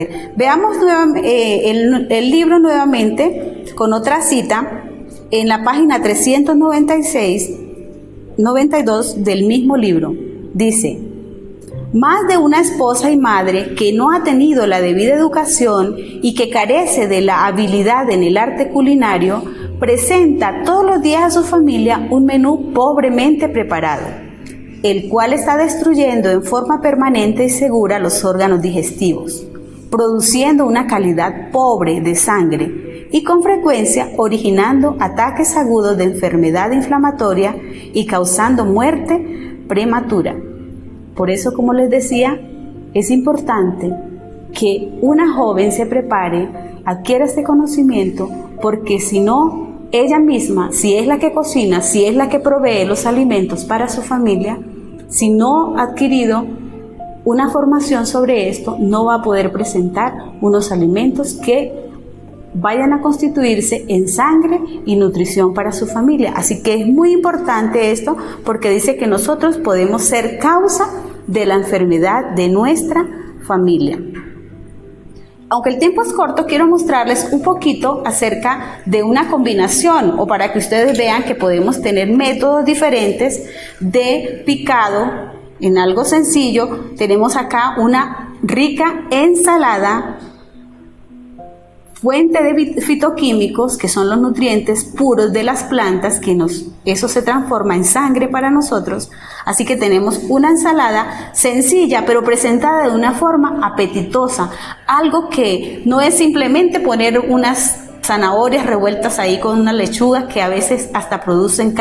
Veamos el libro nuevamente con otra cita en la página 396-92 del mismo libro. Dice: más de una esposa y madre que no ha tenido la debida educación y que carece de la habilidad en el arte culinario, presenta todos los días a su familia un menú pobremente preparado, el cual está destruyendo en forma permanente y segura los órganos digestivos, produciendo una calidad pobre de sangre y con frecuencia originando ataques agudos de enfermedad inflamatoria y causando muerte prematura. Por eso, como les decía, es importante que una joven se prepare, adquiera este conocimiento, porque si no, ella misma, si es la que cocina, si es la que provee los alimentos para su familia, si no ha adquirido una formación sobre esto, no va a poder presentar unos alimentos que vayan a constituirse en sangre y nutrición para su familia. Así que es muy importante esto, porque dice que nosotros podemos ser causa de la enfermedad de nuestra familia. Aunque el tiempo es corto, quiero mostrarles un poquito acerca de una combinación, o para que ustedes vean que podemos tener métodos diferentes de picado. En algo sencillo, tenemos acá una rica ensalada, fuente de fitoquímicos, que son los nutrientes puros de las plantas, eso se transforma en sangre para nosotros. Así que tenemos una ensalada sencilla, pero presentada de una forma apetitosa, algo que no es simplemente poner unas zanahorias revueltas ahí con una lechuga, que a veces hasta producen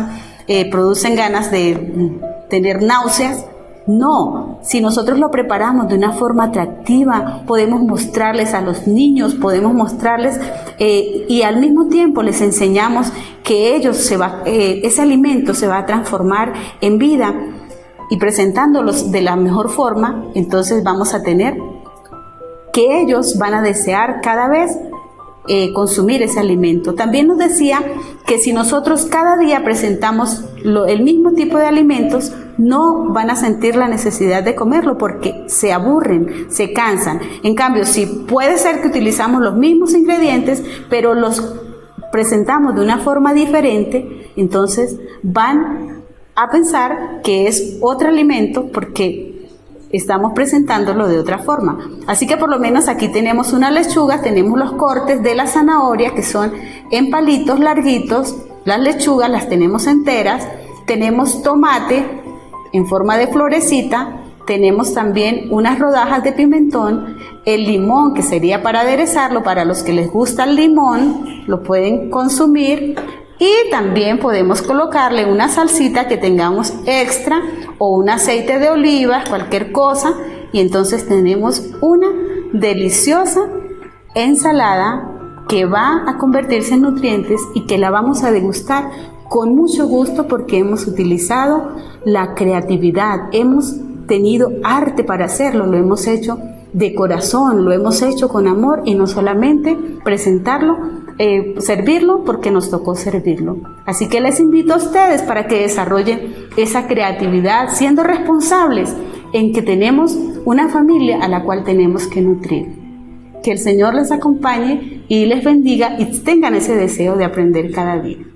ganas de tener náuseas. No, si nosotros lo preparamos de una forma atractiva, podemos mostrarles a los niños, podemos mostrarles y al mismo tiempo les enseñamos que ese alimento se va a transformar en vida, y presentándolos de la mejor forma, entonces vamos a tener que ellos van a desear cada vez consumir ese alimento. También nos decía que si nosotros cada día presentamos el mismo tipo de alimentos, no van a sentir la necesidad de comerlo porque se aburren, se cansan. En cambio, si puede ser que utilizamos los mismos ingredientes, pero los presentamos de una forma diferente, entonces van a pensar que es otro alimento porque estamos presentándolo de otra forma. Así que por lo menos aquí tenemos una lechuga, tenemos los cortes de la zanahoria que son en palitos larguitos, las lechugas las tenemos enteras, tenemos tomate en forma de florecita, tenemos también unas rodajas de pimentón, el limón, que sería para aderezarlo, para los que les gusta el limón, lo pueden consumir. Y también podemos colocarle una salsita que tengamos extra, o un aceite de oliva, cualquier cosa, y entonces tenemos una deliciosa ensalada que va a convertirse en nutrientes y que la vamos a degustar con mucho gusto, porque hemos utilizado la creatividad, hemos tenido arte para hacerlo, lo hemos hecho de corazón, lo hemos hecho con amor, y no solamente presentarlo, servirlo porque nos tocó servirlo. Así que les invito a ustedes para que desarrollen esa creatividad, siendo responsables en que tenemos una familia a la cual tenemos que nutrir. Que el Señor les acompañe y les bendiga, y tengan ese deseo de aprender cada día.